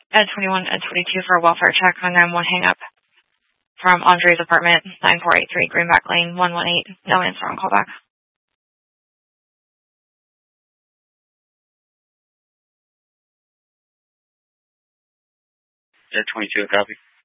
Ed 21, Ed 22 for a welfare check on 911 hang-up from Andre's apartment, 9483 Greenback Lane, 118. No answer on callback. Ed 22, copy.